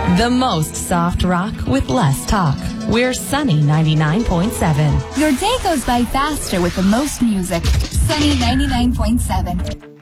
The most soft rock with less talk. We're Sunny 99.7. Your day goes by faster with the most music. Sunny 99.7.